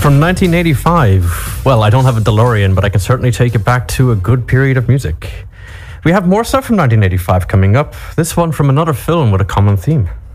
from 1985. Well, I don't have a DeLorean, but I can certainly take it back to a good period of music. We have more stuff from 1985 coming up, this one from another film with a common theme.